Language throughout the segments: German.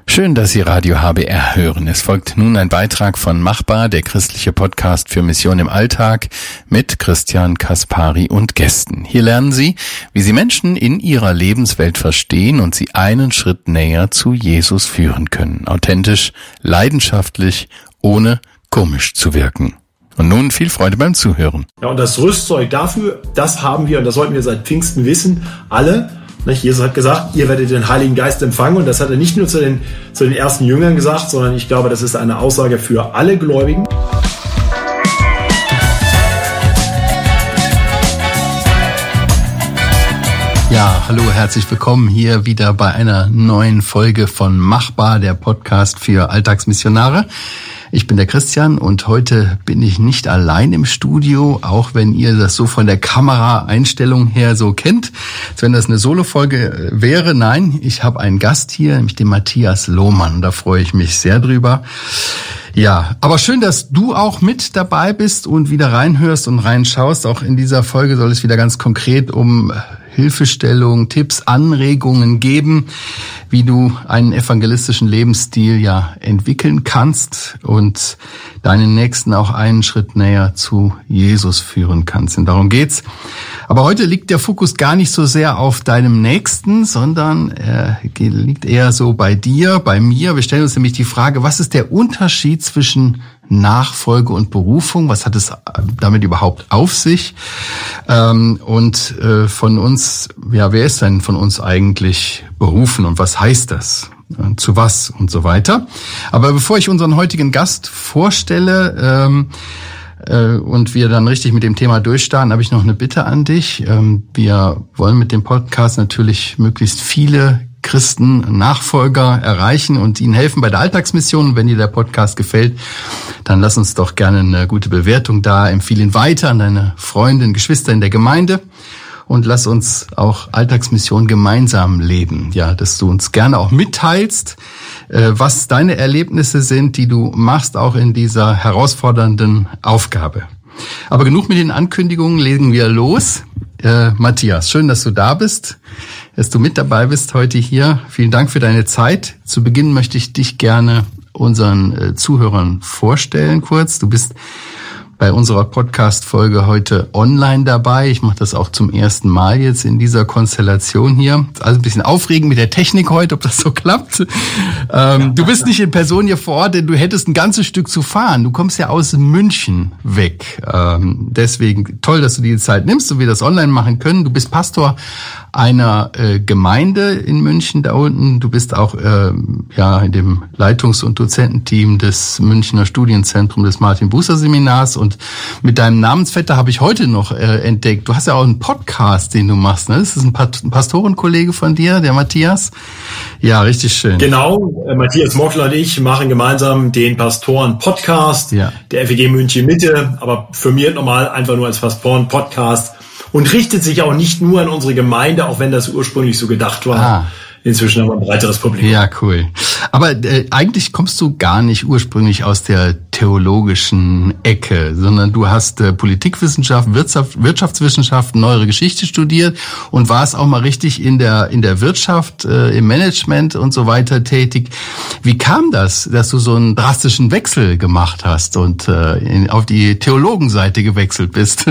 Schön, dass Sie Radio HBR hören. Es folgt nun ein Beitrag von Machbar, der christliche Podcast für Mission im Alltag mit Christian Kaspari und Gästen. Hier lernen Sie, wie Sie Menschen in ihrer Lebenswelt verstehen und sie einen Schritt näher zu Jesus führen können. Authentisch, leidenschaftlich, ohne komisch zu wirken. Und nun viel Freude beim Zuhören. Ja, und das Rüstzeug dafür, das haben wir, und das sollten wir seit Pfingsten wissen, alle. Jesus hat gesagt, ihr werdet den Heiligen Geist empfangen, und das hat er nicht nur zu den ersten Jüngern gesagt, sondern ich glaube, das ist eine Aussage für alle Gläubigen. Ja, hallo, herzlich willkommen hier wieder bei einer neuen Folge von Machbar, der Podcast für Alltagsmissionare. Ich bin der Christian und heute bin ich nicht allein im Studio, auch wenn ihr das so von der Kameraeinstellung her so kennt, als wenn das eine Solo-Folge wäre. Nein, ich habe einen Gast hier, nämlich den Matthias Lohmann. Da freue ich mich sehr drüber. Ja, aber schön, dass du auch mit dabei bist und wieder reinhörst und reinschaust. Auch in dieser Folge soll es wieder ganz konkret um Hilfestellung, Tipps, Anregungen geben, wie du einen evangelistischen Lebensstil ja entwickeln kannst und deinen Nächsten auch einen Schritt näher zu Jesus führen kannst. Und darum geht's. Aber heute liegt der Fokus gar nicht so sehr auf deinem Nächsten, sondern liegt eher so bei dir, bei mir. Wir stellen uns nämlich die Frage, was ist der Unterschied zwischen Nachfolge und Berufung? Was hat es damit überhaupt auf sich? Und von uns, ja, wer ist denn von uns eigentlich berufen und was heißt das? Zu was und so weiter. Aber bevor ich unseren heutigen Gast vorstelle und wir dann richtig mit dem Thema durchstarten, habe ich noch eine Bitte an dich. Wir wollen mit dem Podcast natürlich möglichst viele Christen, Nachfolger erreichen und ihnen helfen bei der Alltagsmission. Wenn dir der Podcast gefällt, dann lass uns doch gerne eine gute Bewertung da. Empfehle ihn weiter an deine Freunde, Geschwister in der Gemeinde und lass uns auch Alltagsmission gemeinsam leben. Ja, dass du uns gerne auch mitteilst, was deine Erlebnisse sind, die du machst, auch in dieser herausfordernden Aufgabe. Aber genug mit den Ankündigungen, legen wir los. Matthias, schön, dass du da bist, dass du mit dabei bist heute hier. Vielen Dank für deine Zeit. Zu Beginn möchte ich dich gerne unseren Zuhörern vorstellen kurz. Du bist bei unserer Podcast-Folge heute online dabei. Ich mache das auch zum ersten Mal jetzt in dieser Konstellation hier. Also ein bisschen aufregend mit der Technik heute, ob das so klappt. Du bist nicht in Person hier vor Ort, denn du hättest ein ganzes Stück zu fahren. Du kommst ja aus München weg. Deswegen toll, dass du dir die Zeit nimmst und wir das online machen können. Du bist Pastor einer Gemeinde in München da unten. Du bist auch in dem Leitungs- und Dozententeam des Münchner Studienzentrums des Martin-Bucer-Seminars. Und mit deinem Namensvetter habe ich heute noch entdeckt, du hast ja auch einen Podcast, den du machst, ne? Das ist ein Pastorenkollege von dir, der Matthias. Ja, richtig schön. Genau, Matthias Mockler und ich machen gemeinsam den Pastoren-Podcast, der FEG München Mitte, aber firmiert nochmal einfach nur als Pastoren-Podcast und richtet sich auch nicht nur an unsere Gemeinde, auch wenn das ursprünglich so gedacht war. Inzwischen haben wir ein breiteres Publikum. Ja, cool. Aber eigentlich kommst du gar nicht ursprünglich aus der theologischen Ecke, sondern du hast Politikwissenschaft, Wirtschaftswissenschaften, neuere Geschichte studiert und warst auch mal richtig in der Wirtschaft, im Management und so weiter tätig. Wie kam das, dass du so einen drastischen Wechsel gemacht hast und auf die Theologenseite gewechselt bist?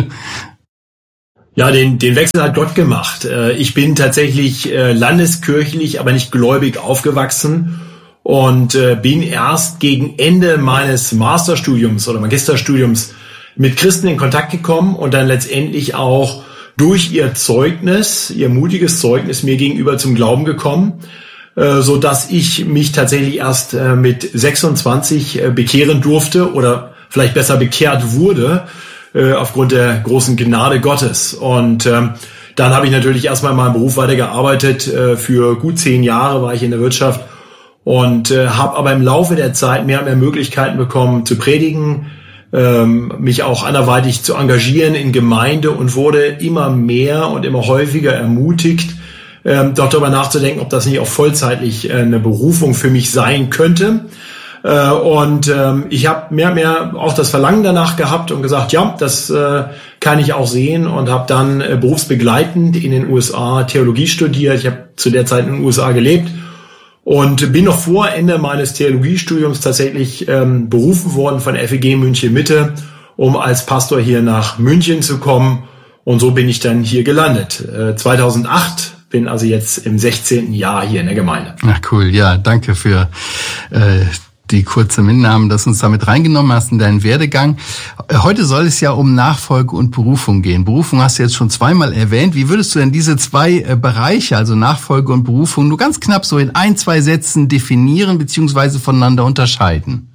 Ja, den Wechsel hat Gott gemacht. Ich bin tatsächlich landeskirchlich, aber nicht gläubig aufgewachsen und bin erst gegen Ende meines Masterstudiums oder Magisterstudiums mit Christen in Kontakt gekommen und dann letztendlich auch durch ihr mutiges Zeugnis mir gegenüber zum Glauben gekommen, so dass ich mich tatsächlich erst mit 26 bekehren durfte oder vielleicht besser bekehrt wurde, aufgrund der großen Gnade Gottes. Und dann habe ich natürlich erstmal in meinem Beruf weitergearbeitet. Für gut 10 Jahre war ich in der Wirtschaft und habe aber im Laufe der Zeit mehr und mehr Möglichkeiten bekommen zu predigen, mich auch anderweitig zu engagieren in Gemeinde und wurde immer mehr und immer häufiger ermutigt, doch darüber nachzudenken, ob das nicht auch vollzeitlich eine Berufung für mich sein könnte. Und ich habe mehr und mehr auch das Verlangen danach gehabt und gesagt, ja, das kann ich auch sehen und habe dann berufsbegleitend in den USA Theologie studiert. Ich habe zu der Zeit in den USA gelebt und bin noch vor Ende meines Theologiestudiums tatsächlich berufen worden von FEG München Mitte, um als Pastor hier nach München zu kommen. Und so bin ich dann hier gelandet. 2008, bin also jetzt im 16. Jahr hier in der Gemeinde. Ach cool, ja, danke für die kurze Mitnahme, dass du uns damit reingenommen hast in deinen Werdegang. Heute soll es ja um Nachfolge und Berufung gehen. Berufung hast du jetzt schon zweimal erwähnt. Wie würdest du denn diese zwei Bereiche, also Nachfolge und Berufung, nur ganz knapp so in 1-2 Sätzen definieren bzw. voneinander unterscheiden?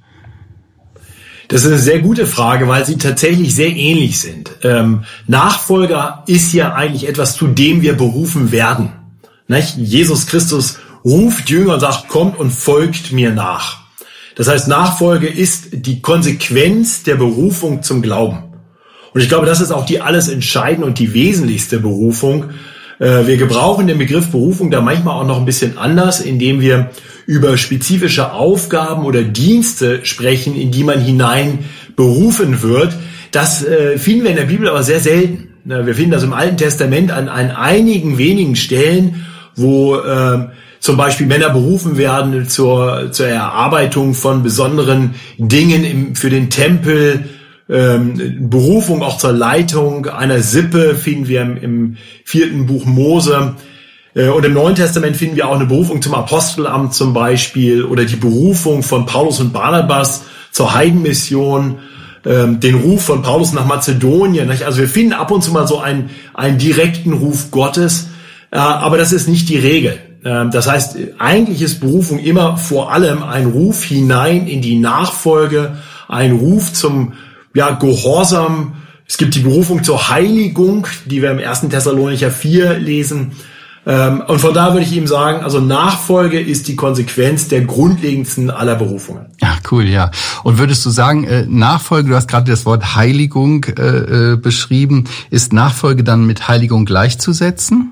Das ist eine sehr gute Frage, weil sie tatsächlich sehr ähnlich sind. Nachfolger ist ja eigentlich etwas, zu dem wir berufen werden. Nicht? Jesus Christus ruft Jünger und sagt, kommt und folgt mir nach. Das heißt, Nachfolge ist die Konsequenz der Berufung zum Glauben. Und ich glaube, das ist auch die alles entscheidende und die wesentlichste Berufung. Wir gebrauchen den Begriff Berufung da manchmal auch noch ein bisschen anders, indem wir über spezifische Aufgaben oder Dienste sprechen, in die man hinein berufen wird. Das finden wir in der Bibel aber sehr selten. Wir finden das im Alten Testament an einigen wenigen Stellen, wo zum Beispiel Männer berufen werden zur Erarbeitung von besonderen Dingen für den Tempel, Berufung auch zur Leitung einer Sippe finden wir im 4. Buch Mose. Und im Neuen Testament finden wir auch eine Berufung zum Apostelamt zum Beispiel oder die Berufung von Paulus und Barnabas zur Heidenmission, den Ruf von Paulus nach Mazedonien. Also wir finden ab und zu mal so einen direkten Ruf Gottes, aber das ist nicht die Regel. Das heißt, eigentlich ist Berufung immer vor allem ein Ruf hinein in die Nachfolge, ein Ruf zum Gehorsam. Es gibt die Berufung zur Heiligung, die wir im 1. Thessalonicher 4 lesen. Und von da würde ich ihm sagen, also Nachfolge ist die Konsequenz der grundlegendsten aller Berufungen. Ja, cool, ja. Und würdest du sagen, Nachfolge, du hast gerade das Wort Heiligung beschrieben, ist Nachfolge dann mit Heiligung gleichzusetzen?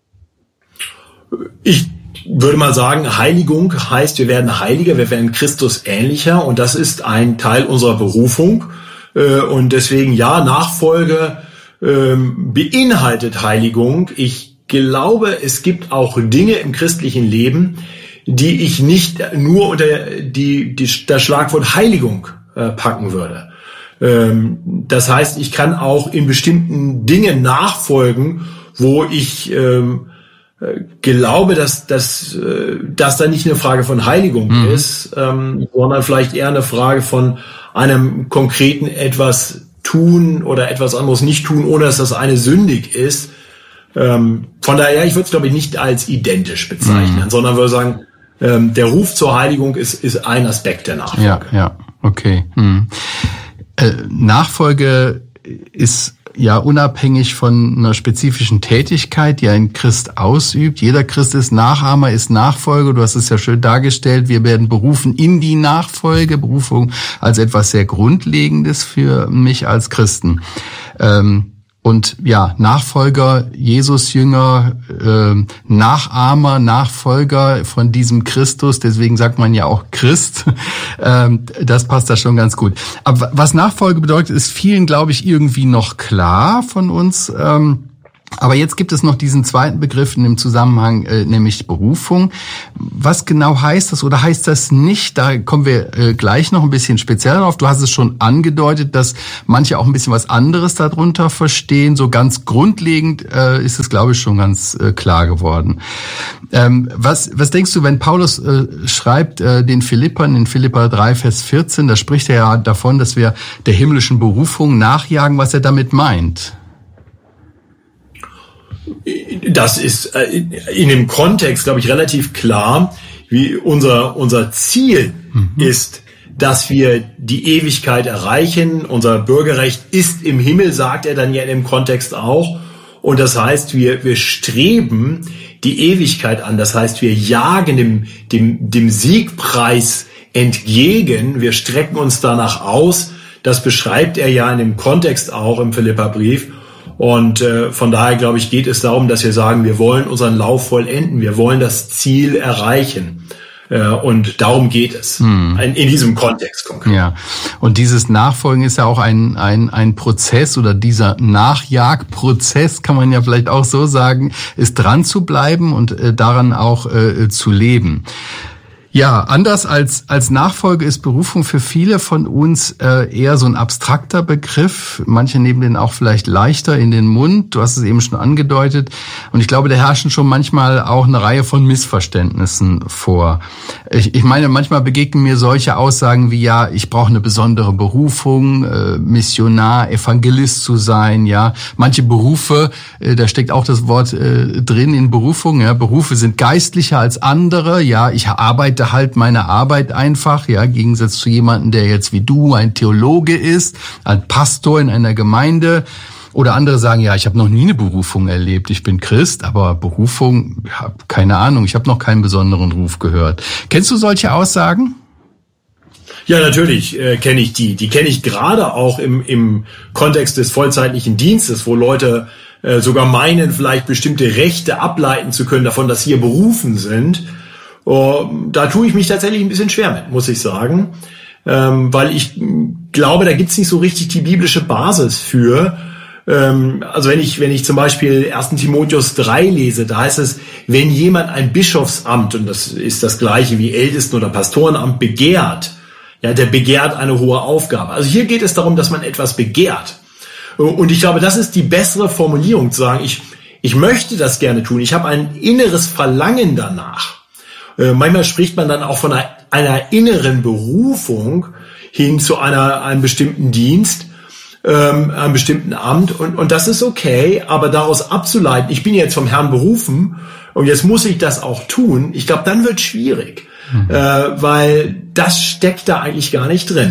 Ich würde mal sagen, Heiligung heißt, wir werden heiliger, wir werden Christus ähnlicher und das ist ein Teil unserer Berufung. Und deswegen, ja, Nachfolge beinhaltet Heiligung. Ich glaube, es gibt auch Dinge im christlichen Leben, die ich nicht nur unter das Schlagwort Heiligung packen würde. Das heißt, ich kann auch in bestimmten Dingen nachfolgen, wo ich glaube, dass da nicht eine Frage von Heiligung ist, sondern vielleicht eher eine Frage von einem konkreten etwas tun oder etwas anderes nicht tun, ohne dass das eine sündig ist. Von daher, ich würde es, glaube ich, nicht als identisch bezeichnen, sondern würde sagen, der Ruf zur Heiligung ist ein Aspekt der Nachfolge. Ja, okay. Nachfolge ist ja unabhängig von einer spezifischen Tätigkeit, die ein Christ ausübt. Jeder Christ ist Nachahmer, ist Nachfolger. Du hast es ja schön dargestellt. Wir werden berufen in die Nachfolge. Berufung als etwas sehr Grundlegendes für mich als Christen. Und ja, Nachfolger, Jesus-Jünger, Nachahmer, Nachfolger von diesem Christus, deswegen sagt man ja auch Christ, das passt da schon ganz gut. Aber was Nachfolge bedeutet, ist vielen, glaube ich, irgendwie noch klar von uns. Aber jetzt gibt es noch diesen zweiten Begriff in dem Zusammenhang, nämlich Berufung. Was genau heißt das oder heißt das nicht? Da kommen wir gleich noch ein bisschen speziell drauf. Du hast es schon angedeutet, dass manche auch ein bisschen was anderes darunter verstehen. So ganz grundlegend ist es, glaube ich, schon ganz klar geworden. Was denkst du, wenn Paulus schreibt den Philippern in Philipper 3, Vers 14, da spricht er ja davon, dass wir der himmlischen Berufung nachjagen, was er damit meint? Das ist in dem Kontext, glaube ich, relativ klar, wie unser Ziel ist, dass wir die Ewigkeit erreichen. Unser Bürgerrecht ist im Himmel, sagt er dann ja in dem Kontext auch. Und das heißt, wir streben die Ewigkeit an. Das heißt, wir jagen dem Siegpreis entgegen. Wir strecken uns danach aus. Das beschreibt er ja in dem Kontext auch im Philipperbrief. Und von daher, glaube ich, geht es darum, dass wir sagen, wir wollen unseren Lauf vollenden, wir wollen das Ziel erreichen. Und darum geht es in diesem Kontext konkret. Ja, und dieses Nachfolgen ist ja auch ein Prozess, oder dieser Nachjagprozess, kann man ja vielleicht auch so sagen, ist dran zu bleiben und daran auch zu leben. Ja, anders als Nachfolge ist Berufung für viele von uns eher so ein abstrakter Begriff. Manche nehmen den auch vielleicht leichter in den Mund. Du hast es eben schon angedeutet. Und ich glaube, da herrschen schon manchmal auch eine Reihe von Missverständnissen vor. Ich meine, manchmal begegnen mir solche Aussagen wie, ja, ich brauche eine besondere Berufung, Missionar, Evangelist zu sein. Ja, manche Berufe, da steckt auch das Wort drin in Berufung. Ja, Berufe sind geistlicher als andere. Ja, ich arbeite halt meine Arbeit einfach, ja, im Gegensatz zu jemandem, der jetzt wie du ein Theologe ist, ein Pastor in einer Gemeinde. Oder andere sagen, ja, ich habe noch nie eine Berufung erlebt. Ich bin Christ, aber Berufung, ja, keine Ahnung, ich habe noch keinen besonderen Ruf gehört. Kennst du solche Aussagen? Ja, natürlich kenne ich die. Die kenne ich gerade auch im Kontext des vollzeitlichen Dienstes, wo Leute sogar meinen, vielleicht bestimmte Rechte ableiten zu können davon, dass sie hier berufen sind. Da tue ich mich tatsächlich ein bisschen schwer mit, muss ich sagen, weil ich glaube, da gibt's nicht so richtig die biblische Basis für. Also wenn ich zum Beispiel 1. Timotheus 3 lese, da heißt es, wenn jemand ein Bischofsamt, und das ist das gleiche wie Ältesten- oder Pastorenamt, begehrt, ja, der begehrt eine hohe Aufgabe. Also hier geht es darum, dass man etwas begehrt. Und ich glaube, das ist die bessere Formulierung, zu sagen, ich möchte das gerne tun, ich habe ein inneres Verlangen danach. Manchmal spricht man dann auch von einer inneren Berufung hin zu einem bestimmten Dienst, einem bestimmten Amt. Und das ist okay, aber daraus abzuleiten, ich bin jetzt vom Herrn berufen und jetzt muss ich das auch tun, ich glaube, dann wird es schwierig, weil das steckt da eigentlich gar nicht drin.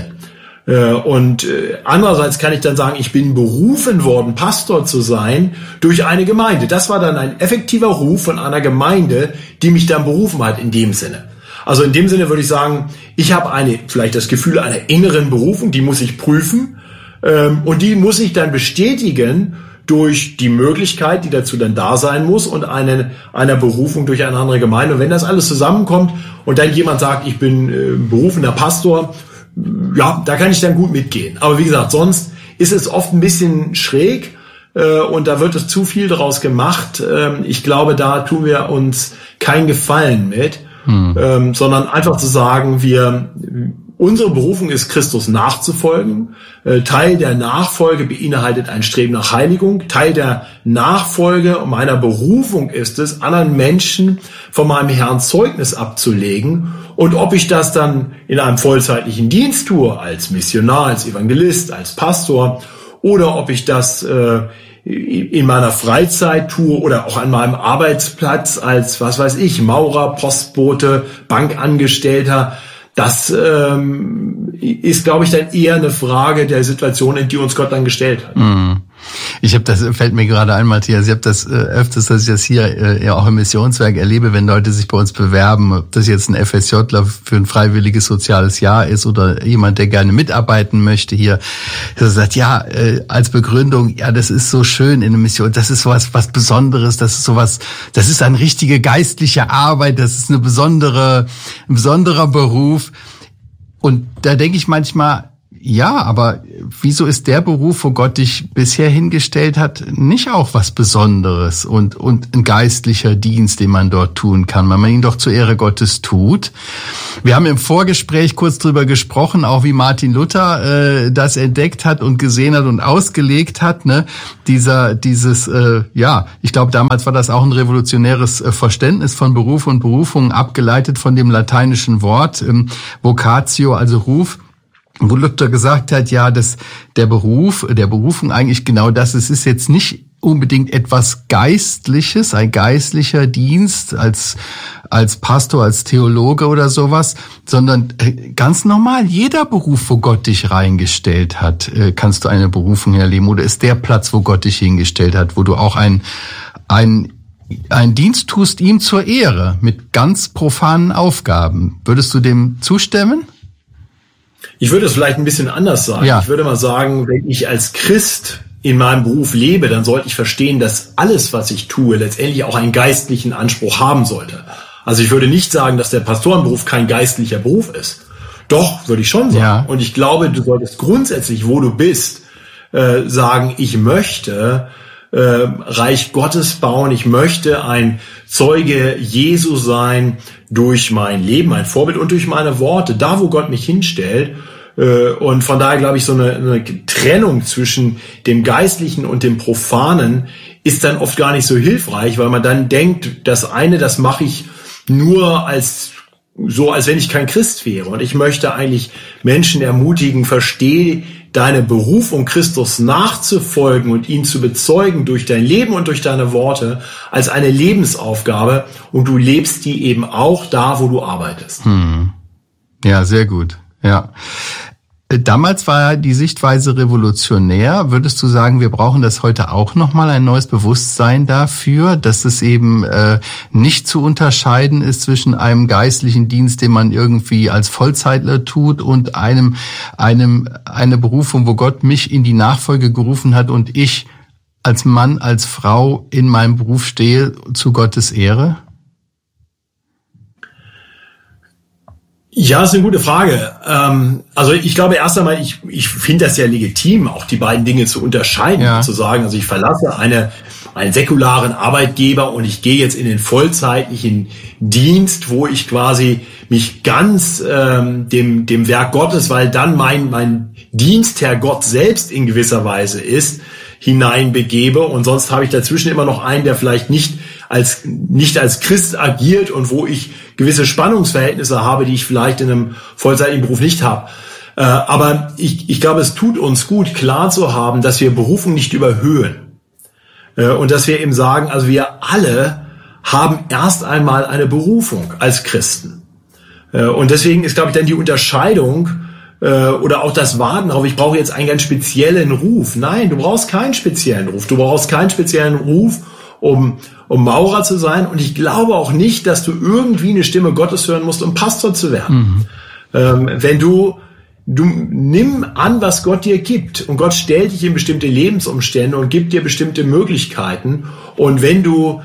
Und andererseits kann ich dann sagen, ich bin berufen worden, Pastor zu sein durch eine Gemeinde. Das war dann ein effektiver Ruf von einer Gemeinde, die mich dann berufen hat in dem Sinne. Also in dem Sinne würde ich sagen, ich habe vielleicht das Gefühl einer inneren Berufung, die muss ich prüfen und die muss ich dann bestätigen durch die Möglichkeit, die dazu dann da sein muss, und einer Berufung durch eine andere Gemeinde. Und wenn das alles zusammenkommt und dann jemand sagt, ich bin berufener Pastor, ja, da kann ich dann gut mitgehen. Aber wie gesagt, sonst ist es oft ein bisschen schräg und da wird es zu viel daraus gemacht. Ich glaube, da tun wir uns keinen Gefallen mit, sondern einfach zu sagen, unsere Berufung ist, Christus nachzufolgen. Teil der Nachfolge beinhaltet ein Streben nach Heiligung. Teil der Nachfolge und meiner Berufung ist es, anderen Menschen von meinem Herrn Zeugnis abzulegen. Und ob ich das dann in einem vollzeitlichen Dienst tue, als Missionar, als Evangelist, als Pastor, oder ob ich das in meiner Freizeit tue oder auch an meinem Arbeitsplatz als, was weiß ich, Maurer, Postbote, Bankangestellter, das ist, glaube ich, dann eher eine Frage der Situation, in die uns Gott dann gestellt hat. Ich habe das, fällt mir gerade ein, Matthias, ich habe das öfters, dass ich das hier ja auch im Missionswerk erlebe, wenn Leute sich bei uns bewerben, ob das jetzt ein FSJler für ein freiwilliges soziales Jahr ist oder jemand, der gerne mitarbeiten möchte hier, der sagt, ja, als Begründung, ja, das ist so schön in der Mission, das ist sowas, was Besonderes, das ist sowas, das ist eine richtige geistliche Arbeit, das ist ein besonderer Beruf. Und da denke ich manchmal, ja, aber wieso ist der Beruf, wo Gott dich bisher hingestellt hat, nicht auch was Besonderes und ein geistlicher Dienst, den man dort tun kann, weil man ihn doch zur Ehre Gottes tut? Wir haben im Vorgespräch kurz drüber gesprochen, auch wie Martin Luther das entdeckt hat und gesehen hat und ausgelegt hat, ne? Ich glaube, damals war das auch ein revolutionäres Verständnis von Beruf und Berufung, abgeleitet von dem lateinischen Wort Vocatio, also Ruf. Wo Luther gesagt hat, ja, dass der Berufung eigentlich genau das ist. Es ist jetzt nicht unbedingt etwas Geistliches, ein geistlicher Dienst als Pastor, als Theologe oder sowas, sondern ganz normal, jeder Beruf, wo Gott dich reingestellt hat, kannst du eine Berufung erleben, oder ist der Platz, wo Gott dich hingestellt hat, wo du auch einen Dienst tust ihm zur Ehre mit ganz profanen Aufgaben. Würdest du dem zustimmen? Ich würde es vielleicht ein bisschen anders sagen. Ja. Ich würde mal sagen, wenn ich als Christ in meinem Beruf lebe, dann sollte ich verstehen, dass alles, was ich tue, letztendlich auch einen geistlichen Anspruch haben sollte. Also ich würde nicht sagen, dass der Pastorenberuf kein geistlicher Beruf ist. Doch, würde ich schon sagen. Ja. Und ich glaube, du solltest grundsätzlich, wo du bist, sagen, ich möchte Reich Gottes bauen, ich möchte ein Zeuge Jesu sein durch mein Leben, ein Vorbild und durch meine Worte, da wo Gott mich hinstellt. Und von daher glaube ich, so eine Trennung zwischen dem Geistlichen und dem Profanen ist dann oft gar nicht so hilfreich, weil man dann denkt, das eine, das mache ich nur als wenn ich kein Christ wäre. Und ich möchte eigentlich Menschen ermutigen, verstehe deine Berufung, Christus nachzufolgen und ihn zu bezeugen durch dein Leben und durch deine Worte als eine Lebensaufgabe. Und du lebst die eben auch da, wo du arbeitest. Ja, sehr gut. Ja. Damals war die Sichtweise revolutionär. Würdest du sagen, wir brauchen das heute auch nochmal, ein neues Bewusstsein dafür, dass es eben nicht zu unterscheiden ist zwischen einem geistlichen Dienst, den man irgendwie als Vollzeitler tut, und eine Berufung, wo Gott mich in die Nachfolge gerufen hat und ich als Mann, als Frau in meinem Beruf stehe zu Gottes Ehre? Ja, ist eine gute Frage. Also ich glaube erst einmal, ich finde das ja legitim, auch die beiden Dinge zu unterscheiden, zu sagen, also ich verlasse einen säkularen Arbeitgeber und ich gehe jetzt in den vollzeitlichen Dienst, wo ich quasi mich ganz dem Werk Gottes, weil dann mein Dienstherr Gott selbst in gewisser Weise ist, hineinbegebe, und sonst habe ich dazwischen immer noch einen, der vielleicht nicht als Christ agiert und wo ich gewisse Spannungsverhältnisse habe, die ich vielleicht in einem vollzeitigen Beruf nicht habe. Aber ich glaube, es tut uns gut, klar zu haben, dass wir Berufung nicht überhöhen. Und dass wir eben sagen, also wir alle haben erst einmal eine Berufung als Christen. Und deswegen ist, glaube ich, dann die Unterscheidung oder auch das Warten darauf, ich brauche jetzt einen ganz speziellen Ruf. Nein, du brauchst keinen speziellen Ruf. Du brauchst keinen speziellen Ruf, um Maurer zu sein. Und ich glaube auch nicht, dass du irgendwie eine Stimme Gottes hören musst, um Pastor zu werden. Wenn du nimm an, was Gott dir gibt. Und Gott stellt dich in bestimmte Lebensumstände und gibt dir bestimmte Möglichkeiten. Und wenn du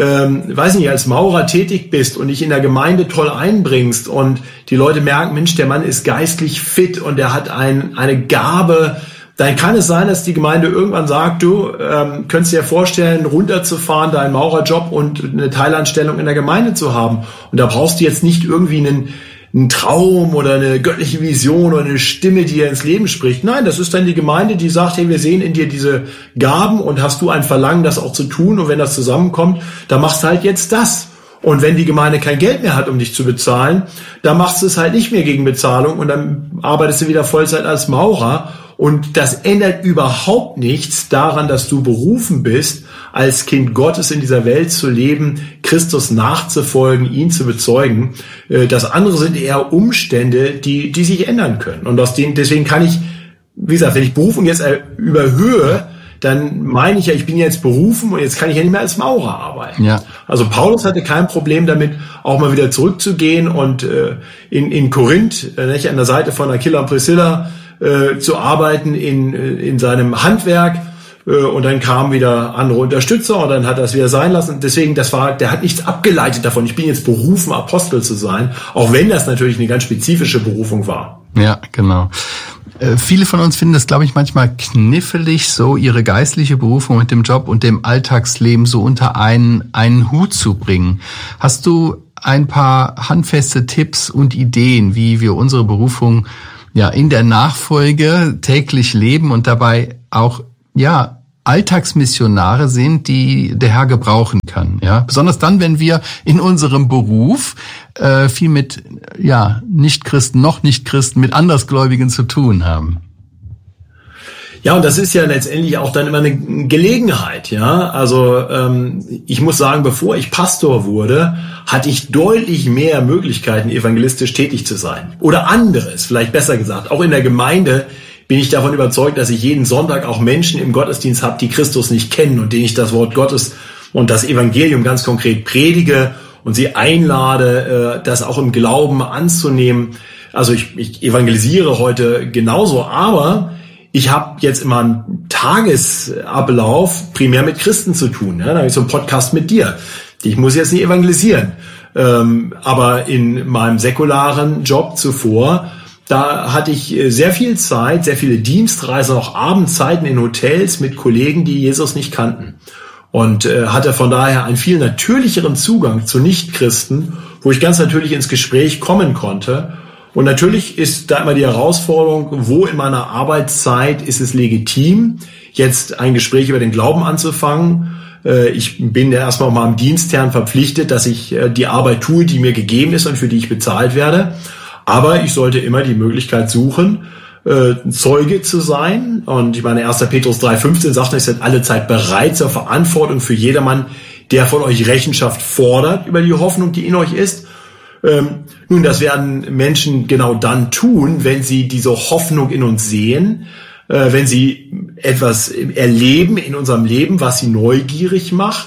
als Maurer tätig bist und dich in der Gemeinde toll einbringst und die Leute merken, Mensch, der Mann ist geistlich fit und der hat eine Gabe, dann kann es sein, dass die Gemeinde irgendwann sagt, du könntest dir vorstellen, runterzufahren, deinen Maurerjob und eine Teilanstellung in der Gemeinde zu haben. Und da brauchst du jetzt nicht irgendwie einen Traum oder eine göttliche Vision oder eine Stimme, die dir ins Leben spricht. Nein, das ist dann die Gemeinde, die sagt, hey, wir sehen in dir diese Gaben und hast du ein Verlangen, das auch zu tun, und wenn das zusammenkommt, dann machst du halt jetzt das. Und wenn die Gemeinde kein Geld mehr hat, um dich zu bezahlen, dann machst du es halt nicht mehr gegen Bezahlung und dann arbeitest du wieder Vollzeit als Maurer. Und das ändert überhaupt nichts daran, dass du berufen bist, als Kind Gottes in dieser Welt zu leben, Christus nachzufolgen, ihn zu bezeugen. Das andere sind eher Umstände, die sich ändern können. Und deswegen kann ich, wie gesagt, wenn ich Berufung jetzt überhöhe, dann meine ich ja, ich bin jetzt berufen und jetzt kann ich ja nicht mehr als Maurer arbeiten. Ja. Also Paulus hatte kein Problem damit, auch mal wieder zurückzugehen und in Korinth, an der Seite von Aquila und Priscilla, zu arbeiten in seinem Handwerk, und dann kamen wieder andere Unterstützer und dann hat er es wieder sein lassen. Deswegen, der hat nichts abgeleitet davon. Ich bin jetzt berufen, Apostel zu sein, auch wenn das natürlich eine ganz spezifische Berufung war. Ja, genau. Viele von uns finden das, glaube ich, manchmal knifflig, so ihre geistliche Berufung mit dem Job und dem Alltagsleben so unter einen Hut zu bringen. Hast du ein paar handfeste Tipps und Ideen, wie wir unsere Berufung in der Nachfolge täglich leben und dabei auch Alltagsmissionare sind, die der Herr gebrauchen kann, besonders dann, wenn wir in unserem Beruf viel mit Nichtchristen, noch Nichtchristen, mit Andersgläubigen zu tun haben. Ja, und das ist ja letztendlich auch dann immer eine Gelegenheit, Also ich muss sagen, bevor ich Pastor wurde, hatte ich deutlich mehr Möglichkeiten, evangelistisch tätig zu sein. Oder anderes, vielleicht besser gesagt. Auch in der Gemeinde bin ich davon überzeugt, dass ich jeden Sonntag auch Menschen im Gottesdienst habe, die Christus nicht kennen und denen ich das Wort Gottes und das Evangelium ganz konkret predige und sie einlade, das auch im Glauben anzunehmen. Also ich evangelisiere heute genauso, aber ich habe jetzt immer einen Tagesablauf primär mit Christen zu tun. Da habe ich so einen Podcast mit dir. Ich muss jetzt nicht evangelisieren. Aber in meinem säkularen Job zuvor, da hatte ich sehr viel Zeit, sehr viele Dienstreisen, auch Abendzeiten in Hotels mit Kollegen, die Jesus nicht kannten. Und hatte von daher einen viel natürlicheren Zugang zu Nichtchristen, wo ich ganz natürlich ins Gespräch kommen konnte. Und natürlich ist da immer die Herausforderung, wo in meiner Arbeitszeit ist es legitim, jetzt ein Gespräch über den Glauben anzufangen. Ich bin ja erstmal auch meinem Dienstherrn verpflichtet, dass ich die Arbeit tue, die mir gegeben ist und für die ich bezahlt werde. Aber ich sollte immer die Möglichkeit suchen, Zeuge zu sein. Und ich meine, 1. Petrus 3,15 sagt, ihr seid alle Zeit bereit zur Verantwortung für jedermann, der von euch Rechenschaft fordert über die Hoffnung, die in euch ist. Nun, das werden Menschen genau dann tun, wenn sie diese Hoffnung in uns sehen, wenn sie etwas erleben in unserem Leben, was sie neugierig macht.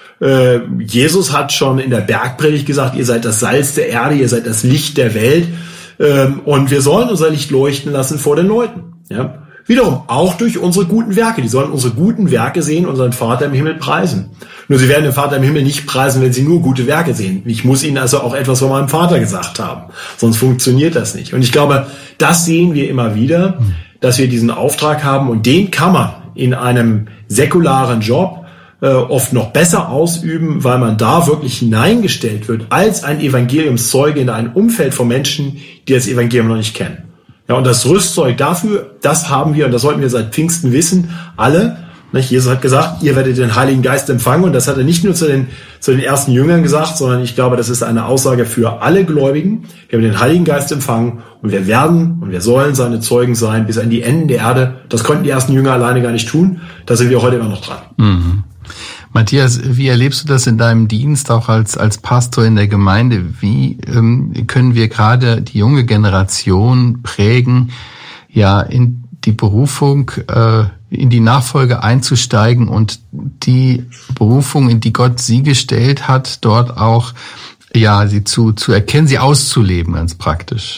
Jesus hat schon in der Bergpredigt gesagt, ihr seid das Salz der Erde, ihr seid das Licht der Welt. Und wir sollen unser Licht leuchten lassen vor den Leuten. Ja? Wiederum auch durch unsere guten Werke. Die sollen unsere guten Werke sehen, unseren Vater im Himmel preisen. Nur sie werden den Vater im Himmel nicht preisen, wenn sie nur gute Werke sehen. Ich muss ihnen also auch etwas von meinem Vater gesagt haben. Sonst funktioniert das nicht. Und ich glaube, das sehen wir immer wieder, dass wir diesen Auftrag haben. Und den kann man in einem säkularen Job oft noch besser ausüben, weil man da wirklich hineingestellt wird als ein Evangeliumszeuge in ein Umfeld von Menschen, die das Evangelium noch nicht kennen. Ja, und das Rüstzeug dafür, das haben wir, und das sollten wir seit Pfingsten wissen, alle. Jesus hat gesagt, ihr werdet den Heiligen Geist empfangen, und das hat er nicht nur zu den ersten Jüngern gesagt, sondern ich glaube, das ist eine Aussage für alle Gläubigen. Wir haben den Heiligen Geist empfangen und wir werden und wir sollen seine Zeugen sein bis an die Enden der Erde. Das konnten die ersten Jünger alleine gar nicht tun. Da sind wir heute immer noch dran. Mhm. Matthias, wie erlebst du das in deinem Dienst auch als Pastor in der Gemeinde? Wie können wir gerade die junge Generation prägen, ja, in die Berufung, in die Nachfolge einzusteigen und die Berufung, in die Gott sie gestellt hat, dort auch, ja, sie zu erkennen, sie auszuleben, ganz praktisch?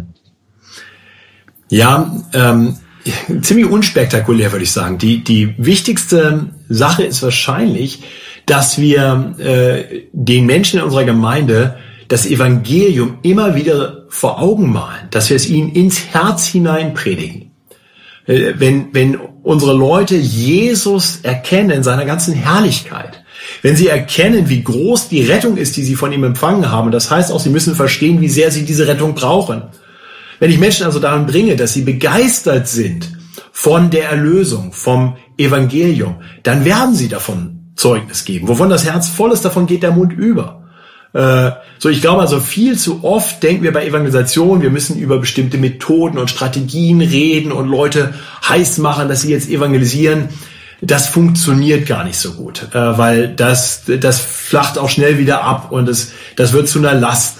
Ja, ziemlich unspektakulär, würde ich sagen. Die wichtigste Sache ist wahrscheinlich, dass wir den Menschen in unserer Gemeinde das Evangelium immer wieder vor Augen malen, dass wir es ihnen ins Herz hinein predigen. Wenn unsere Leute Jesus erkennen in seiner ganzen Herrlichkeit, wenn sie erkennen, wie groß die Rettung ist, die sie von ihm empfangen haben, und das heißt auch, sie müssen verstehen, wie sehr sie diese Rettung brauchen. Wenn ich Menschen also daran bringe, dass sie begeistert sind von der Erlösung, vom Evangelium, dann werden sie davon Zeugnis geben. Wovon das Herz voll ist, davon geht der Mund über. Ich glaube also, viel zu oft denken wir bei Evangelisation, wir müssen über bestimmte Methoden und Strategien reden und Leute heiß machen, dass sie jetzt evangelisieren. Das funktioniert gar nicht so gut, weil das flacht auch schnell wieder ab und das wird zu einer Last.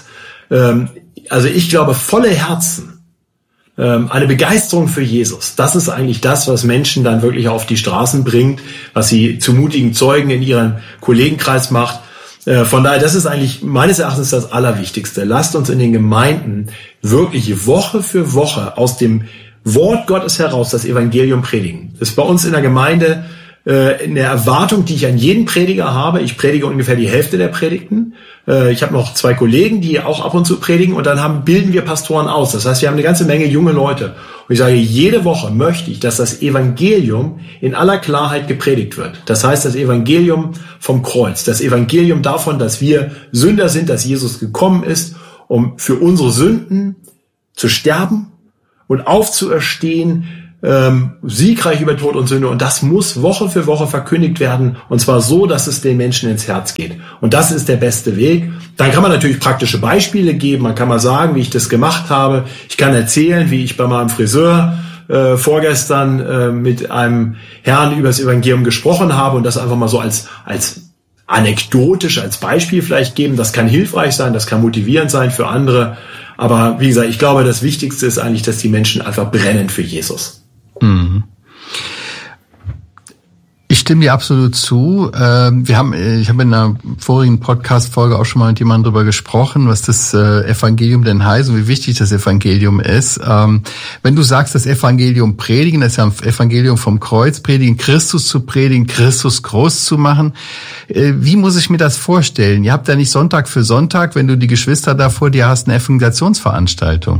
Also ich glaube, volle Herzen, eine Begeisterung für Jesus, das ist eigentlich das, was Menschen dann wirklich auf die Straßen bringt, was sie zu mutigen Zeugen in ihrem Kollegenkreis macht. Von daher, das ist eigentlich meines Erachtens das Allerwichtigste. Lasst uns in den Gemeinden wirklich Woche für Woche aus dem Wort Gottes heraus das Evangelium predigen. Das ist bei uns in der Gemeinde eine Erwartung, die ich an jeden Prediger habe. Ich predige ungefähr die Hälfte der Predigten. Ich habe noch 2 Kollegen, die auch ab und zu predigen, und dann bilden wir Pastoren aus. Das heißt, wir haben eine ganze Menge junge Leute. Und ich sage, jede Woche möchte ich, dass das Evangelium in aller Klarheit gepredigt wird. Das heißt, das Evangelium vom Kreuz, das Evangelium davon, dass wir Sünder sind, dass Jesus gekommen ist, um für unsere Sünden zu sterben und aufzuerstehen, siegreich über Tod und Sünde, und das muss Woche für Woche verkündigt werden, und zwar so, dass es den Menschen ins Herz geht, und das ist der beste Weg. Dann kann man natürlich praktische Beispiele geben, man kann mal sagen, wie ich das gemacht habe, ich kann erzählen, wie ich bei meinem Friseur vorgestern mit einem Herrn über das Evangelium gesprochen habe und das einfach mal so als anekdotisch, als Beispiel vielleicht geben. Das kann hilfreich sein, das kann motivierend sein für andere, aber wie gesagt, ich glaube, das Wichtigste ist eigentlich, dass die Menschen einfach brennen für Jesus. Ich Ich stimme dir absolut zu. Ich habe in einer vorigen Podcast-Folge auch schon mal mit jemandem darüber gesprochen, was das Evangelium denn heißt und wie wichtig das Evangelium ist. Wenn du sagst, das Evangelium predigen, das ist ja ein Evangelium vom Kreuz, predigen, Christus zu predigen, Christus groß zu machen. Wie muss ich mir das vorstellen? Ihr habt ja nicht Sonntag für Sonntag, wenn du die Geschwister da vor dir hast, eine Evangelisationsveranstaltung.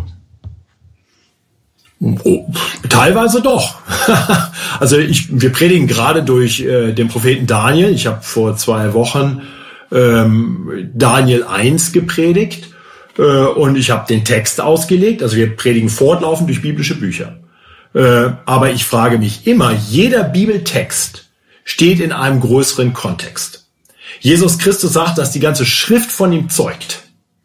Oh, teilweise doch. Also wir predigen gerade durch den Propheten Daniel. Ich habe vor 2 Wochen Daniel 1 gepredigt und ich habe den Text ausgelegt. Also wir predigen fortlaufend durch biblische Bücher. Aber ich frage mich immer, jeder Bibeltext steht in einem größeren Kontext. Jesus Christus sagt, dass die ganze Schrift von ihm zeugt.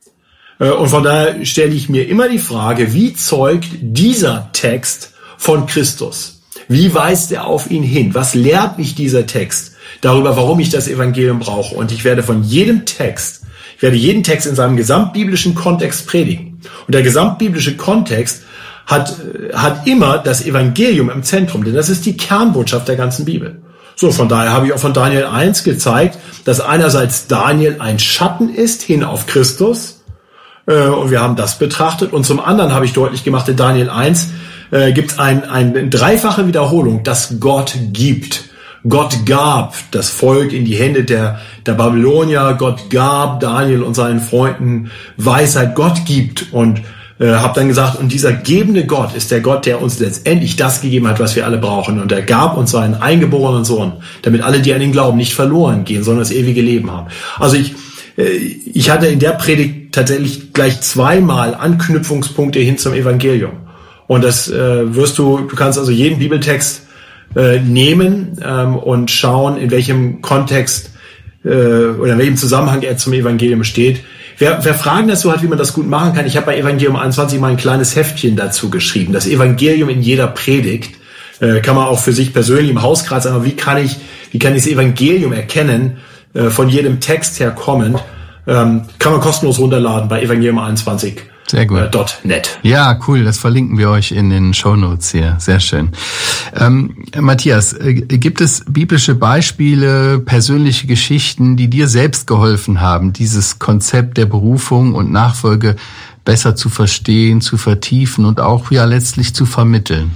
Und von daher stelle ich mir immer die Frage, wie zeugt dieser Text von Christus? Wie weist er auf ihn hin? Was lehrt mich dieser Text darüber, warum ich das Evangelium brauche? Und ich werde jeden Text in seinem gesamtbiblischen Kontext predigen. Und der gesamtbiblische Kontext hat immer das Evangelium im Zentrum, denn das ist die Kernbotschaft der ganzen Bibel. So, von daher habe ich auch von Daniel 1 gezeigt, dass einerseits Daniel ein Schatten ist hin auf Christus, und wir haben das betrachtet. Und zum anderen habe ich deutlich gemacht, in Daniel 1 gibt es eine dreifache Wiederholung, dass Gott gibt. Gott gab das Volk in die Hände der Babylonier. Gott gab Daniel und seinen Freunden Weisheit. Gott gibt. Und habe dann gesagt, und dieser gebende Gott ist der Gott, der uns letztendlich das gegeben hat, was wir alle brauchen. Und er gab uns seinen eingeborenen Sohn, damit alle, die an ihn glauben, nicht verloren gehen, sondern das ewige Leben haben. Also ich hatte in der Predigt tatsächlich gleich 2-mal Anknüpfungspunkte hin zum Evangelium. Und das du kannst also jeden Bibeltext nehmen und schauen, in welchem Kontext oder in welchem Zusammenhang er zum Evangelium steht. Wer Fragen dazu hat, wie man das gut machen kann, ich habe bei Evangelium 21 mal ein kleines Heftchen dazu geschrieben. Das Evangelium in jeder Predigt kann man auch für sich persönlich im Hauskreis sagen, wie kann ich das Evangelium erkennen, von jedem Text her kommend, kann man kostenlos runterladen bei evangelium21. Sehr gut. .net. Ja, cool, das verlinken wir euch in den Shownotes hier. Sehr schön. Matthias, gibt es biblische Beispiele, persönliche Geschichten, die dir selbst geholfen haben, dieses Konzept der Berufung und Nachfolge besser zu verstehen, zu vertiefen und auch ja letztlich zu vermitteln?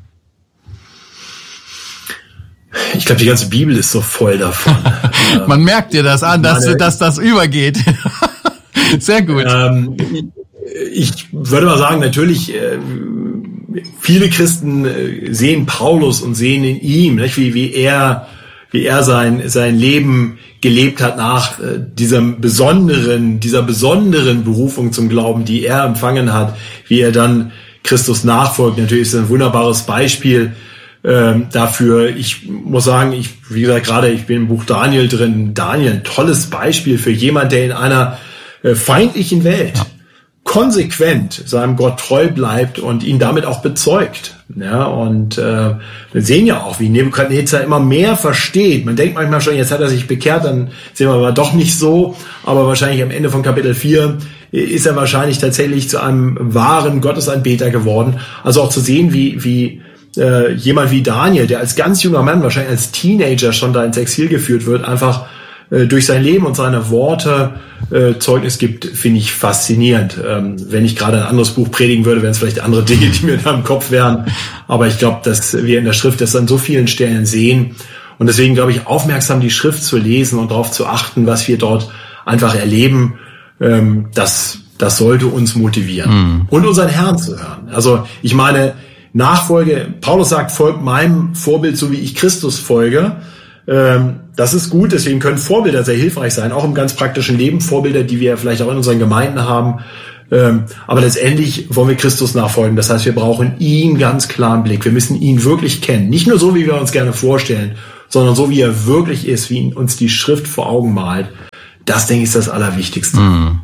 Ich glaube, die ganze Bibel ist so voll davon. Man merkt dir das an, dass das übergeht. Sehr gut. Ich würde mal sagen, natürlich, viele Christen sehen Paulus und sehen in ihm, nicht, wie er sein Leben gelebt hat nach dieser besonderen Berufung zum Glauben, die er empfangen hat, wie er dann Christus nachfolgt. Natürlich ist es ein wunderbares Beispiel dafür. Ich muss sagen, wie gesagt, ich bin im Buch Daniel drin. Daniel, ein tolles Beispiel für jemand, der in einer feindlichen Welt konsequent seinem Gott treu bleibt und ihn damit auch bezeugt. Ja, und wir sehen ja auch, wie Nebukadnezar immer mehr versteht. Man denkt manchmal schon, jetzt hat er sich bekehrt, dann sehen wir aber doch nicht so. Aber wahrscheinlich am Ende von Kapitel 4 ist er wahrscheinlich tatsächlich zu einem wahren Gottesanbeter geworden. Also auch zu sehen, wie jemand wie Daniel, der als ganz junger Mann, wahrscheinlich als Teenager schon da ins Exil geführt wird, einfach durch sein Leben und seine Worte Zeugnis gibt, finde ich faszinierend. Wenn ich gerade ein anderes Buch predigen würde, wären es vielleicht andere Dinge, die mir da im Kopf wären. Aber ich glaube, dass wir in der Schrift das an so vielen Stellen sehen. Und deswegen glaube ich, aufmerksam die Schrift zu lesen und darauf zu achten, was wir dort einfach erleben, das sollte uns motivieren. Und unseren Herrn zu hören. Also ich meine, Nachfolge, Paulus sagt, folgt meinem Vorbild, so wie ich Christus folge. Das ist gut, deswegen können Vorbilder sehr hilfreich sein, auch im ganz praktischen Leben, Vorbilder, die wir vielleicht auch in unseren Gemeinden haben. Aber letztendlich wollen wir Christus nachfolgen. Das heißt, wir brauchen ihn ganz klar im Blick. Wir müssen ihn wirklich kennen. Nicht nur so, wie wir uns gerne vorstellen, sondern so, wie er wirklich ist, wie uns die Schrift vor Augen malt. Das, denke ich, ist das Allerwichtigste.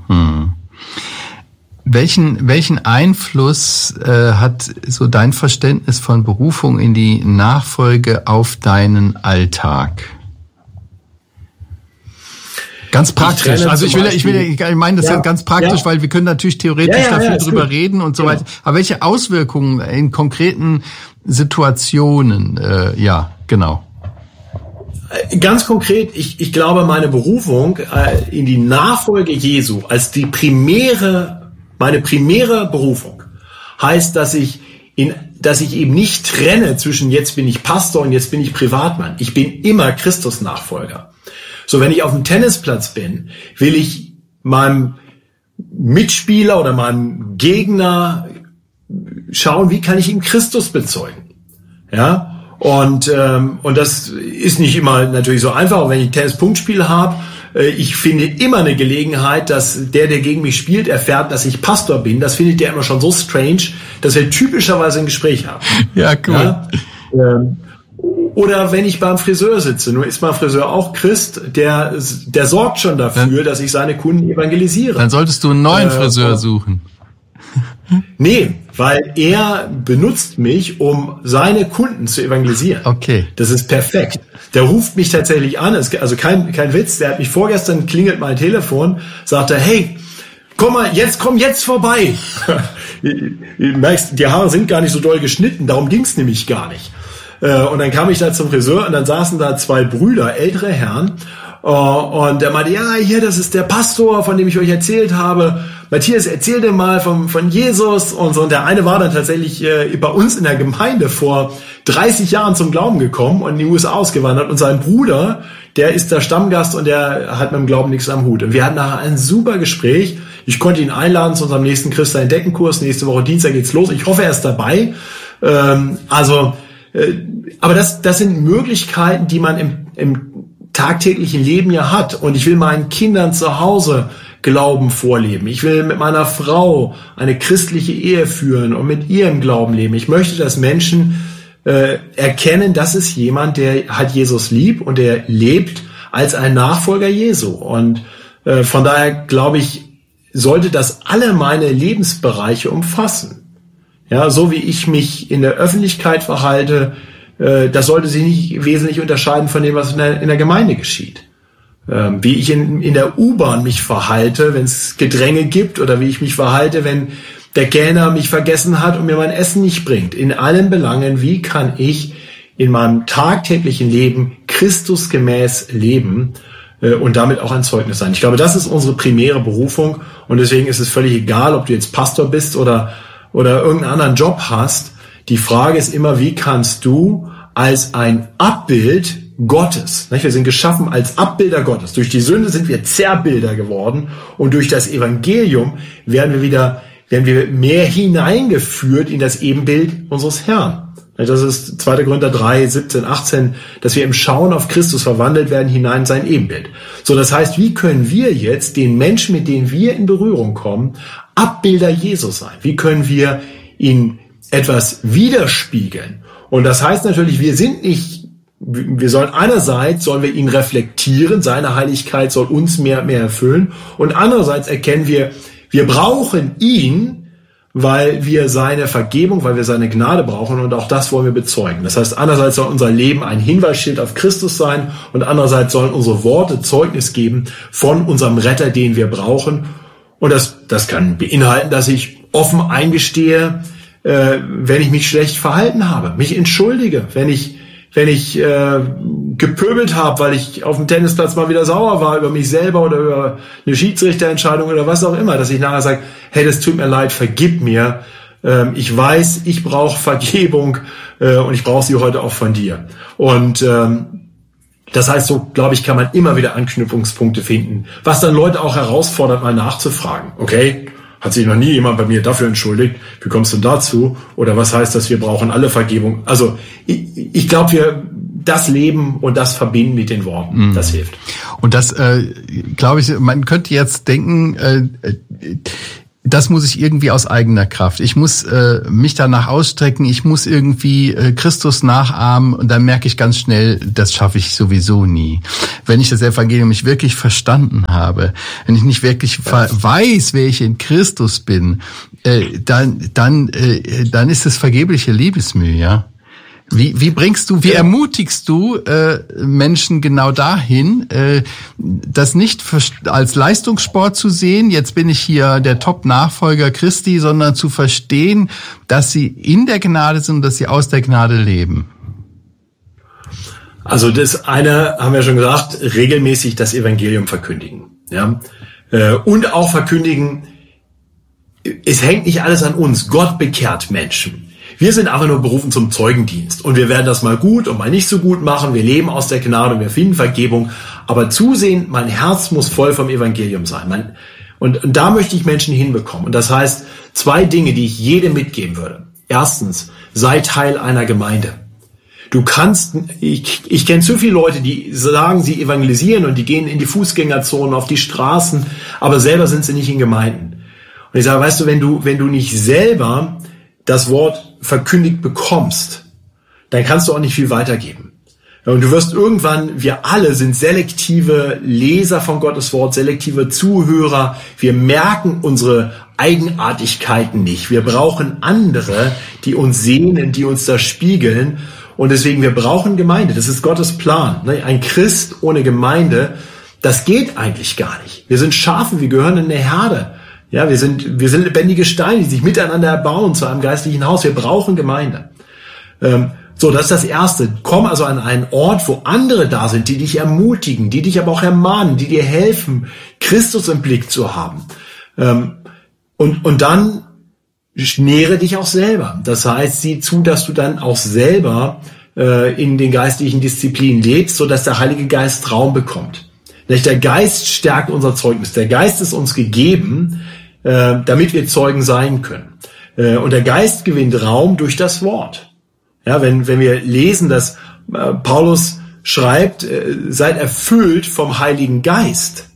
Welchen Einfluss hat so dein Verständnis von Berufung in die Nachfolge auf deinen Alltag? Ganz praktisch. Also ich meine das ja ganz praktisch, weil wir können natürlich theoretisch dafür drüber reden und so weiter. Aber welche Auswirkungen in konkreten Situationen? Genau. Ganz konkret, ich glaube, meine Berufung in die Nachfolge Jesu als meine primäre Berufung heißt, dass ich eben nicht trenne zwischen jetzt bin ich Pastor und jetzt bin ich Privatmann. Ich bin immer Christus-Nachfolger. So, wenn ich auf dem Tennisplatz bin, will ich meinem Mitspieler oder meinem Gegner schauen, wie kann ich ihm Christus bezeugen. Ja? Und das ist nicht immer natürlich so einfach. Und wenn ich ein Tennis-Punktspiel habe, ich finde immer eine Gelegenheit, dass der gegen mich spielt, erfährt, dass ich Pastor bin. Das findet der immer schon so strange, dass wir typischerweise ein Gespräch haben. Ja, cool. Ja? Oder wenn ich beim Friseur sitze, nur ist mein Friseur auch Christ, der sorgt schon dafür, dass ich seine Kunden evangelisiere. Dann solltest du einen neuen Friseur suchen. Nee, weil er benutzt mich, um seine Kunden zu evangelisieren. Okay. Das ist perfekt. Der ruft mich tatsächlich an, also kein Witz, der hat mich vorgestern, klingelt mein Telefon, sagt er, hey, komm jetzt vorbei. Du merkst, die Haare sind gar nicht so doll geschnitten, darum ging's nämlich gar nicht. Und dann kam ich da zum Friseur und dann saßen da zwei Brüder, ältere Herren, und der meinte, ja, hier, das ist der Pastor, von dem ich euch erzählt habe. Matthias, erzähl dir mal von Jesus und so. Und der eine war dann tatsächlich bei uns in der Gemeinde vor 30 Jahren zum Glauben gekommen und in die USA ausgewandert. Und sein Bruder, der ist der Stammgast und der hat mit dem Glauben nichts am Hut. Und wir hatten nachher ein super Gespräch. Ich konnte ihn einladen zu unserem nächsten Christa-Entdecken-Kurs. Nächste Woche Dienstag geht's los. Ich hoffe, er ist dabei. Aber das sind Möglichkeiten, die man im tagtäglichen Leben ja hat. Und ich will meinen Kindern zu Hause Glauben vorleben. Ich will mit meiner Frau eine christliche Ehe führen und mit ihrem Glauben leben. Ich möchte, dass Menschen erkennen, das ist jemand, der hat Jesus lieb und der lebt als ein Nachfolger Jesu. Und von daher glaube ich, sollte das alle meine Lebensbereiche umfassen. Ja, so wie ich mich in der Öffentlichkeit verhalte, das sollte sich nicht wesentlich unterscheiden von dem, was in der Gemeinde geschieht. Wie ich in der U-Bahn mich verhalte, wenn es Gedränge gibt, oder wie ich mich verhalte, wenn der Kellner mich vergessen hat und mir mein Essen nicht bringt. In allen Belangen, wie kann ich in meinem tagtäglichen Leben Christusgemäß leben und damit auch ein Zeugnis sein. Ich glaube, das ist unsere primäre Berufung, und deswegen ist es völlig egal, ob du jetzt Pastor bist oder irgendeinen anderen Job hast. Die Frage ist immer, wie kannst du als ein Abbild Gottes, nicht? Wir sind geschaffen als Abbilder Gottes. Durch die Sünde sind wir Zerrbilder geworden, und durch das Evangelium werden wir mehr hineingeführt in das Ebenbild unseres Herrn. Das ist 2. Korinther 3, 17, 18, dass wir im Schauen auf Christus verwandelt werden hinein in sein Ebenbild. So, das heißt, wie können wir jetzt den Menschen, mit denen wir in Berührung kommen, Abbilder Jesus sein? Wie können wir ihn etwas widerspiegeln? Und das heißt natürlich, wir sollen ihn reflektieren, seine Heiligkeit soll uns mehr erfüllen, und andererseits erkennen wir brauchen ihn, weil wir seine Vergebung, weil wir seine Gnade brauchen, und auch das wollen wir bezeugen. Das heißt, einerseits soll unser Leben ein Hinweisschild auf Christus sein, und andererseits sollen unsere Worte Zeugnis geben von unserem Retter, den wir brauchen. Und das kann beinhalten, dass ich offen eingestehe, wenn ich mich schlecht verhalten habe, mich entschuldige, wenn ich gepöbelt habe, weil ich auf dem Tennisplatz mal wieder sauer war über mich selber oder über eine Schiedsrichterentscheidung oder was auch immer, dass ich nachher sage, hey, das tut mir leid, vergib mir. Ich weiß, ich brauche Vergebung und ich brauche sie heute auch von dir. Und das heißt, so, glaube ich, kann man immer wieder Anknüpfungspunkte finden, was dann Leute auch herausfordert, mal nachzufragen. Okay, hat sich noch nie jemand bei mir dafür entschuldigt? Wie kommst du dazu? Oder was heißt das, wir brauchen alle Vergebung? Also ich glaube, wir das leben und das verbinden mit den Worten. Das hilft. Und das, glaube ich, man könnte jetzt denken, das muss ich irgendwie aus eigener Kraft. Ich muss mich danach ausstrecken, ich muss irgendwie Christus nachahmen, und dann merke ich ganz schnell, das schaffe ich sowieso nie. Wenn ich das Evangelium nicht wirklich verstanden habe, wenn ich nicht wirklich weiß, wer ich in Christus bin, dann ist es vergebliche Liebesmühe, ja. Wie ermutigst du Menschen genau dahin, das nicht als Leistungssport zu sehen, jetzt bin ich hier der Top-Nachfolger Christi, sondern zu verstehen, dass sie in der Gnade sind und dass sie aus der Gnade leben? Also das eine, haben wir schon gesagt, regelmäßig das Evangelium verkündigen. Ja? Und auch verkündigen, es hängt nicht alles an uns. Gott bekehrt Menschen. Wir sind einfach nur berufen zum Zeugendienst. Und wir werden das mal gut und mal nicht so gut machen. Wir leben aus der Gnade und wir finden Vergebung. Aber zusehen, mein Herz muss voll vom Evangelium sein. Und da möchte ich Menschen hinbekommen. Und das heißt, 2 Dinge, die ich jedem mitgeben würde. Erstens, sei Teil einer Gemeinde. Du kannst, ich kenne zu viele Leute, die sagen, sie evangelisieren und die gehen in die Fußgängerzonen, auf die Straßen, aber selber sind sie nicht in Gemeinden. Und ich sage, weißt du, wenn du nicht selber das Wort verkündigt bekommst, dann kannst du auch nicht viel weitergeben. Und du wirst irgendwann, wir alle sind selektive Leser von Gottes Wort, selektive Zuhörer. Wir merken unsere Eigenartigkeiten nicht. Wir brauchen andere, die uns sehen, die uns da spiegeln. Und deswegen, wir brauchen Gemeinde. Das ist Gottes Plan. Ein Christ ohne Gemeinde, das geht eigentlich gar nicht. Wir sind Schafe, wir gehören in eine Herde. Ja, wir sind lebendige Steine, die sich miteinander erbauen zu einem geistlichen Haus. Wir brauchen Gemeinde. So, das ist das Erste. Komm also an einen Ort, wo andere da sind, die dich ermutigen, die dich aber auch ermahnen, die dir helfen, Christus im Blick zu haben. Und dann nähre dich auch selber. Das heißt, sieh zu, dass du dann auch selber in den geistlichen Disziplinen lebst, sodass der Heilige Geist Raum bekommt. Der Geist stärkt unser Zeugnis. Der Geist ist uns gegeben, damit wir Zeugen sein können. Und der Geist gewinnt Raum durch das Wort. Ja, wenn wir lesen, dass Paulus schreibt, seid erfüllt vom Heiligen Geist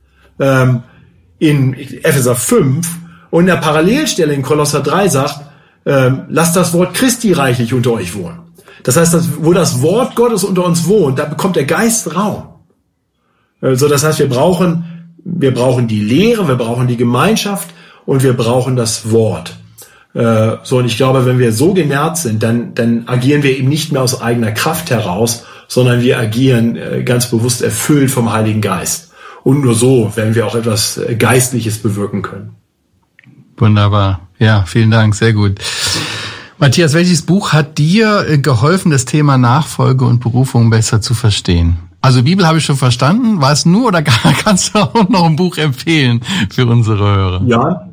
in Epheser 5, und in der Parallelstelle in Kolosser 3 sagt, lasst das Wort Christi reichlich unter euch wohnen. Das heißt, wo das Wort Gottes unter uns wohnt, da bekommt der Geist Raum. Also das heißt, wir brauchen die Lehre, wir brauchen die Gemeinschaft und wir brauchen das Wort. Und ich glaube, wenn wir so genährt sind, dann agieren wir eben nicht mehr aus eigener Kraft heraus, sondern wir agieren ganz bewusst erfüllt vom Heiligen Geist. Und nur so werden wir auch etwas Geistliches bewirken können. Wunderbar. Ja, vielen Dank. Sehr gut. Matthias, welches Buch hat dir geholfen, das Thema Nachfolge und Berufung besser zu verstehen? Also Bibel habe ich schon verstanden. War es nur oder kannst du auch noch ein Buch empfehlen für unsere Hörer? Ja,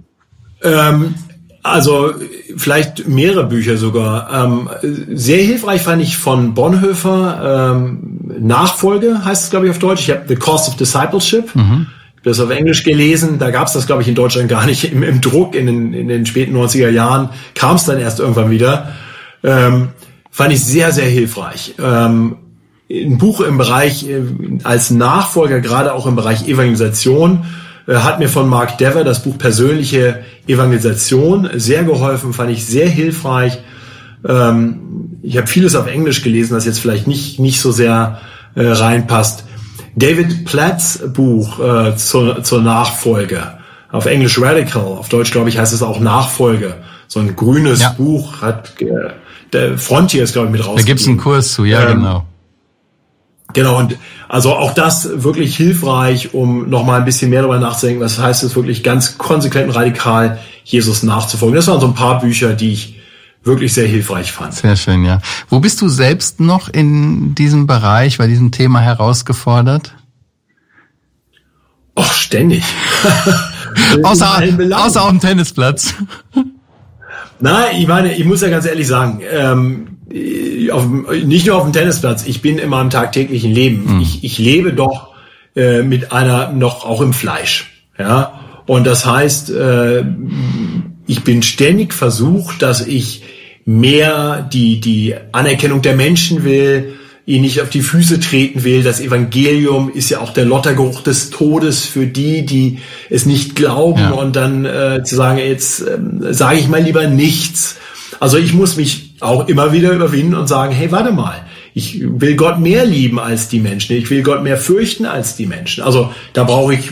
also vielleicht mehrere Bücher sogar. Sehr hilfreich fand ich von Bonhoeffer, Nachfolge heißt es, glaube ich, auf Deutsch. Ich habe The Cost of Discipleship. Das auf Englisch gelesen, da gab es das, glaube ich, in Deutschland gar nicht im Druck in den späten 90er Jahren, kam es dann erst irgendwann wieder. Fand ich sehr, sehr hilfreich. Ein Buch im Bereich, als Nachfolger, gerade auch im Bereich Evangelisation, hat mir von Mark Dever das Buch Persönliche Evangelisation sehr geholfen, fand ich sehr hilfreich. Ich habe vieles auf Englisch gelesen, das jetzt vielleicht nicht so sehr reinpasst. David Platts Buch zur Nachfolge, auf Englisch Radical, auf Deutsch glaube ich heißt es auch Nachfolge, so ein grünes Buch, hat der Frontier ist glaube ich mit rausgegeben. Da gibt's einen Kurs zu, genau. Genau, und also auch das wirklich hilfreich, um nochmal ein bisschen mehr darüber nachzudenken, was heißt es wirklich ganz konsequent und radikal, Jesus nachzufolgen. Das waren so ein paar Bücher, die ich wirklich sehr hilfreich fand. Sehr schön, ja. Wo bist du selbst noch in diesem Bereich, bei diesem Thema herausgefordert? Och, ständig. außer auf dem Tennisplatz. Nein, ich muss ja ganz ehrlich sagen, nicht nur auf dem Tennisplatz, ich bin in meinem tagtäglichen Leben. Ich lebe doch mit einer, noch auch im Fleisch. Ja, und das heißt, ich bin ständig versucht, dass ich mehr die Anerkennung der Menschen will, ihnen nicht auf die Füße treten will. Das Evangelium ist ja auch der Lottergeruch des Todes für die es nicht glauben, ja. Und dann zu sagen, jetzt sage ich mal lieber nichts. Also ich muss mich auch immer wieder überwinden und sagen, hey, warte mal, ich will Gott mehr lieben als die Menschen, ich will Gott mehr fürchten als die Menschen. Also da brauche ich